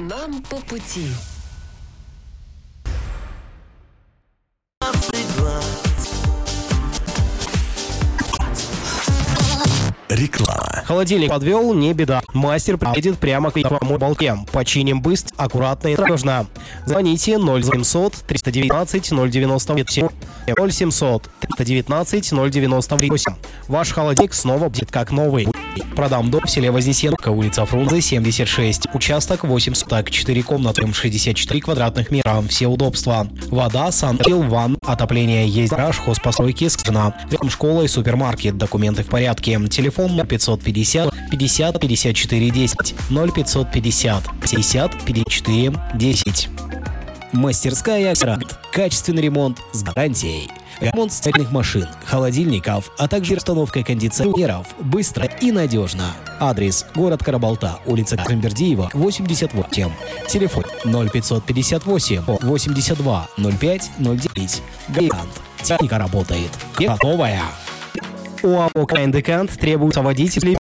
Нам по пути. Реклама. Холодильник подвел, не беда. Мастер приедет прямо к вашему балке. Починим быстро, аккуратно и надежно. Звоните 0800 319 098 0700 319 098. Ваш холодильник снова будет как новый. Продам дом в селе Вознесенка, улица Фрунзе, 76. Участок 8 соток, 4 комнаты, 64 квадратных метра. Все удобства. Вода, санузел, ванна, отопление есть, гараж, хозпостройки, скважина. Рядом школа и супермаркет. Документы в порядке. Телефон 0550 50 54 10. 0550 50 54 10. Мастерская «Грант». Качественный ремонт с гарантией. Ремонт стиральных машин, холодильников, а также установка кондиционеров быстро и надежно. Адрес: город Карабалта, улица Камбердиева, 88. Телефон 0558 82 05 09. «Грант». Техника работает. Готовая. У АО «КНДКант» требуются водители